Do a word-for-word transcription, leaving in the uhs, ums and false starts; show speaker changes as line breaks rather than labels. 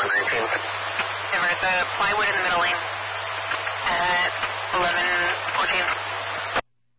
one nineteen.
There's a plywood in the middle lane.